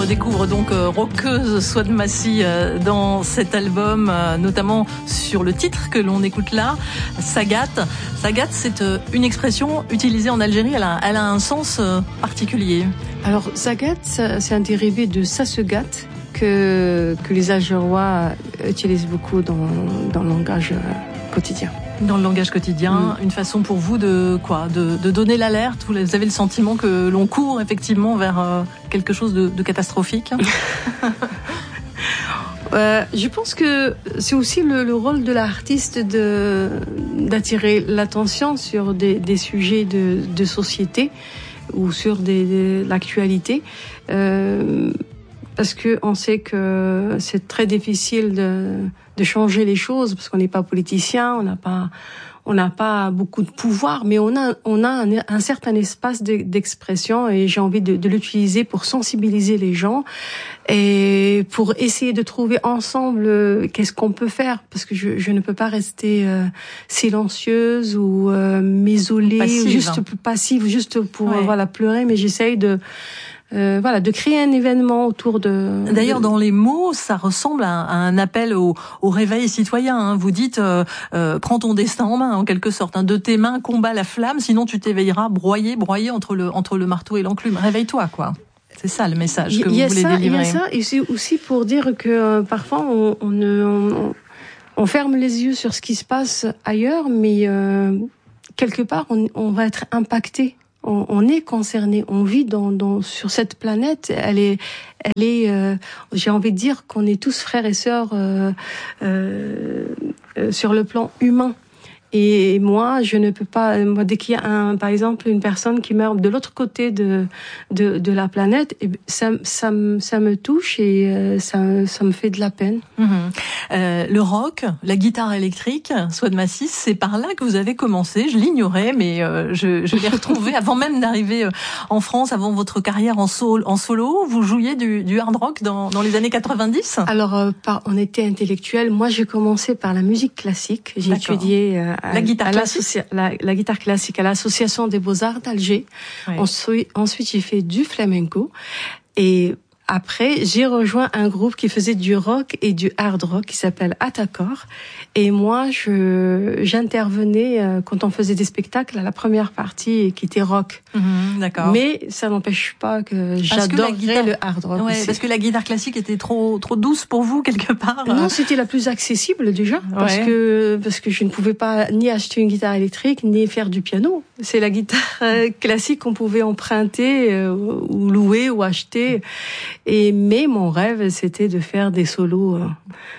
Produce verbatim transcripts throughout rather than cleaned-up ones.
redécouvre donc euh, rockeuse Souad Massi euh, dans cet album, euh, notamment sur le titre que l'on écoute là, Sagat. Sagat, c'est euh, une expression utilisée en Algérie, elle a, elle a un sens euh, particulier. Alors Sagat, c'est un dérivé de Sassegat que, que les Algérois utilisent beaucoup dans, dans le langage quotidien. Dans le langage quotidien, mmh. Une façon pour vous de quoi, de, de donner l'alerte. Vous avez le sentiment que l'on court effectivement vers euh, quelque chose de, de catastrophique. euh, je pense que c'est aussi le, le rôle de l'artiste de d'attirer l'attention sur des, des sujets de, de société ou sur des, de l'actualité. Euh, parce que on sait que c'est très difficile de, de changer les choses parce qu'on n'est pas politicien, on n'a pas, on n'a pas beaucoup de pouvoir, mais on a, on a un, un certain espace de, d'expression et j'ai envie de, de l'utiliser pour sensibiliser les gens et pour essayer de trouver ensemble euh, qu'est-ce qu'on peut faire parce que je, je ne peux pas rester euh, silencieuse ou euh, m'isoler, passive. ou juste passive, juste pour ouais. euh, voilà pleurer, mais j'essaye de Euh, voilà, de créer un événement autour de... D'ailleurs, de... dans les mots, ça ressemble à, à un appel au, au réveil citoyen. Hein. Vous dites, euh, euh, prends ton destin en main, en quelque sorte. Hein. De tes mains, combat la flamme, sinon tu t'éveilleras broyé, broyé entre le, entre le marteau et l'enclume. Réveille-toi, quoi. C'est ça le message que vous voulez ça, délivrer. Il y a ça, et c'est aussi pour dire que euh, parfois on, on, on, on ferme les yeux sur ce qui se passe ailleurs, mais euh, quelque part on, on va être impacté. On, on est concerné, on vit dans, dans sur cette planète. Elle est, elle est. Euh, j'ai envie de dire qu'on est tous frères et sœurs euh, euh, euh, sur le plan humain. Et moi, je ne peux pas. Moi, dès qu'il y a un, par exemple, une personne qui meurt de l'autre côté de de, de la planète, ça, ça, ça me touche et euh, ça, ça me fait de la peine. Mmh. Euh, le rock, la guitare électrique, Souad Massi, c'est par là que vous avez commencé. Je l'ignorais, mais euh, je, je l'ai retrouvé avant même d'arriver en France, avant votre carrière en solo. En solo, vous jouiez du, du hard rock dans, dans les années quatre-vingt-dix. Alors, euh, par, on était intellectuel. Moi, j'ai commencé par la musique classique. J'ai D'accord. étudié euh, à, la guitare à classique. La, la guitare classique à l'Association des Beaux-Arts d'Alger. Oui. Ensuite, ensuite, j'ai fait du flamenco et après, j'ai rejoint un groupe qui faisait du rock et du hard rock qui s'appelle Atakor. Et moi, je, j'intervenais euh, quand on faisait des spectacles à la première partie qui était rock. Mmh, d'accord. Mais ça n'empêche pas que j'adorais guitare... le hard rock. Ouais, parce que la guitare classique était trop, trop douce pour vous, quelque part. Non, c'était la plus accessible déjà. Ouais. Parce que, parce que je ne pouvais pas ni acheter une guitare électrique, ni faire du piano. C'est la guitare euh, classique qu'on pouvait emprunter euh, ou louer ou acheter. Et mais mon rêve, c'était de faire des solos euh,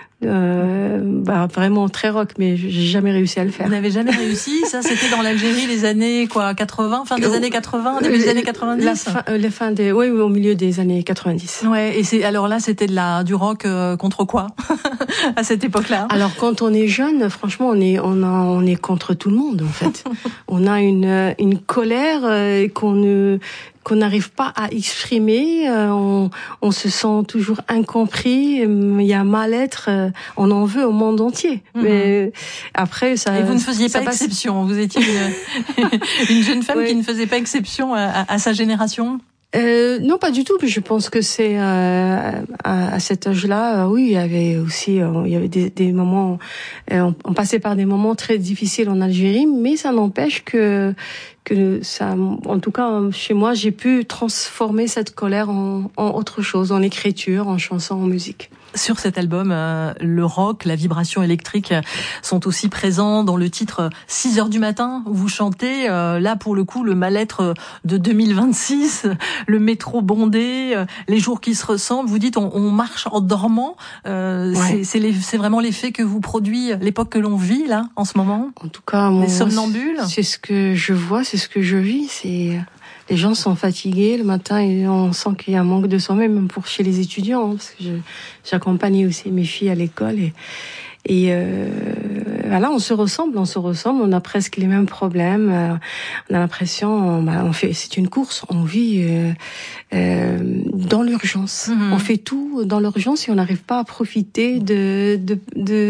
euh, bah, vraiment très rock, mais j'ai jamais réussi à le faire. Vous n'avez jamais réussi? Ça, c'était dans l'Algérie, les années quoi, quatre-vingts, fin des années quatre-vingts, début des années quatre-vingt-dix. La fin, euh, la fin des, oui, au milieu des années quatre-vingt-dix. Ouais. Et c'est alors là, c'était de la du rock euh, contre quoi à cette époque-là? Alors quand on est jeune, franchement, on est on a, on est contre tout le monde en fait. On a une une colère euh, qu'on ne qu'on n'arrive pas à exprimer, euh, on, on se sent toujours incompris, il y a un mal-être, euh, on en veut au monde entier. Mmh. Mais après, ça. Et vous ne faisiez pas passe... exception, vous étiez une, une jeune femme oui. qui ne faisait pas exception à, à, à sa génération. Euh, non, pas du tout. Je pense que c'est euh, à, à cet âge-là, euh, oui, il y avait aussi, euh, il y avait des, des moments, euh, on, on passait par des moments très difficiles en Algérie, mais ça n'empêche que que ça, en tout cas chez moi, j'ai pu transformer cette colère en, en autre chose, en écriture, en chanson, en musique. Sur cet album, euh, le rock, la vibration électrique sont aussi présents dans le titre six heures du matin où vous chantez, euh, là pour le coup, le mal-être de deux mille vingt-six, le métro bondé, euh, les jours qui se ressemblent. Vous dites on, on marche en dormant. Euh, ouais. c'est, c'est, les, c'est vraiment l'effet que vous produit l'époque que l'on vit là en ce moment. En tout cas, moi, les somnambules. C'est ce que je vois, c'est ce que je vis. C'est les gens sont fatigués le matin et on sent qu'il y a un manque de sommeil, même pour chez les étudiants, hein, parce que je, j'accompagne aussi mes filles à l'école et, et euh, voilà, on se ressemble, on se ressemble, on a presque les mêmes problèmes. Euh, on a l'impression, on, bah, on fait, c'est une course, on vit euh, euh, dans l'urgence. Mmh. On fait tout dans l'urgence et on n'arrive pas à profiter de de de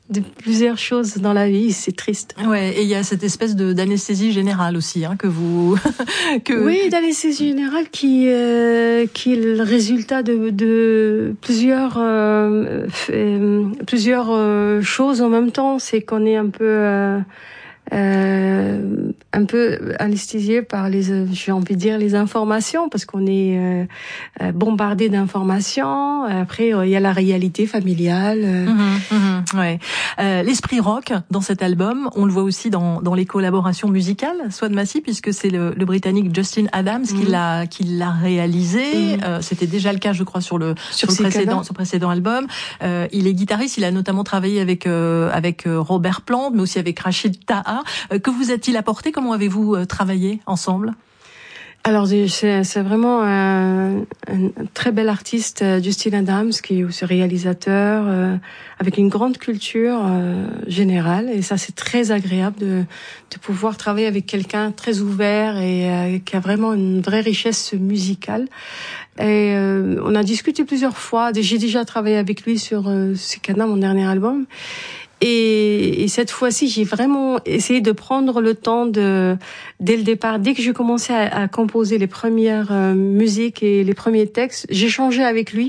de plusieurs choses dans la vie, c'est triste. Ouais, et il y a cette espèce de d'anesthésie générale aussi, hein, que vous que oui, d'anesthésie générale qui euh, qui est le résultat de de plusieurs euh, euh, plusieurs euh, choses en même temps. C'est qu'on est un peu euh, Euh, un peu anesthésié par les, j'ai envie de dire, les informations, parce qu'on est euh, bombardé d'informations. Après, il y a la réalité familiale. Mmh, mmh, ouais. Euh, l'esprit rock dans cet album, on le voit aussi dans, dans les collaborations musicales, Swan Massy, puisque c'est le, le Britannique Justin Adams mmh. qui l'a qui l'a réalisé. Mmh. Euh, c'était déjà le cas, je crois, sur le sur, sur le précédent sur le précédent album. Euh, il est guitariste. Il a notamment travaillé avec euh, avec Robert Plant, mais aussi avec Rachid Taha. Que vous a-t-il apporté? Comment avez-vous travaillé ensemble? Alors c'est, c'est vraiment un, un très bel artiste, Justin Adams, qui est aussi réalisateur, euh, avec une grande culture euh, générale, et ça c'est très agréable de, de pouvoir travailler avec quelqu'un très ouvert et euh, qui a vraiment une vraie richesse musicale. Et euh, on a discuté plusieurs fois. J'ai déjà travaillé avec lui sur euh, Sekana, mon dernier album. Et, et cette fois-ci, j'ai vraiment essayé de prendre le temps de, dès le départ, dès que j'ai commencé à, à composer les premières euh, musiques et les premiers textes, j'ai changé avec lui.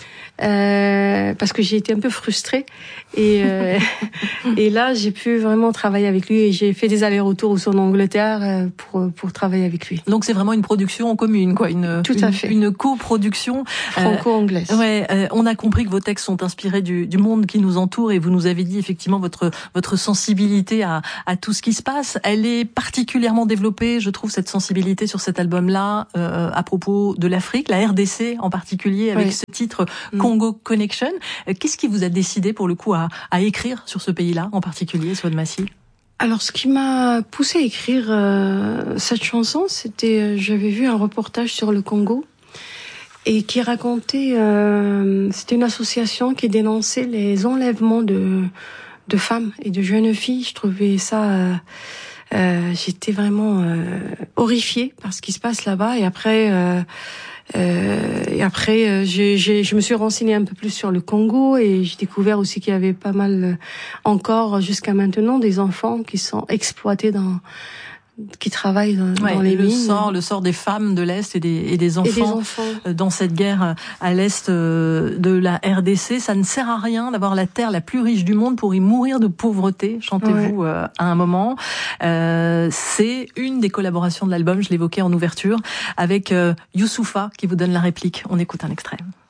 Euh, parce que j'ai été un peu frustrée et euh, et là j'ai pu vraiment travailler avec lui et j'ai fait des allers-retours aussi en Angleterre pour pour travailler avec lui. Donc c'est vraiment une production en commune, quoi, une tout à fait une, une coproduction franco-anglaise. Euh, ouais, euh, on a compris que vos textes sont inspirés du du monde qui nous entoure et vous nous avez dit effectivement votre votre sensibilité à à tout ce qui se passe. Elle est particulièrement développée, je trouve, cette sensibilité sur cet album-là euh, à propos de l'Afrique, la R D C en particulier, avec oui. ce titre Congo Connection. Qu'est-ce qui vous a décidé pour le coup à, à écrire sur ce pays-là en particulier, Swan Massy? Alors, ce qui m'a poussé à écrire euh, cette chanson, c'était euh, j'avais vu un reportage sur le Congo et qui racontait, euh, c'était une association qui dénonçait les enlèvements de de femmes et de jeunes filles. Je trouvais ça, euh, euh, j'étais vraiment euh, horrifiée par ce qui se passe là-bas. Et après. Euh, Euh, et après, euh, j'ai, j'ai, je me suis renseignée un peu plus sur le Congo et j'ai découvert aussi qu'il y avait pas mal, euh, encore jusqu'à maintenant, des enfants qui sont exploités dans, qui travaillent dans, ouais, dans les le mines. Sort, le sort des femmes de l'Est et des, et des enfants, et des enfants dans cette guerre à l'Est de la R D C. Ça ne sert à rien d'avoir la terre la plus riche du monde pour y mourir de pauvreté, chantez-vous ouais. euh, à un moment. Euh, c'est une des collaborations de l'album, je l'évoquais en ouverture, avec euh, Youssoupha qui vous donne la réplique. On écoute un extrait.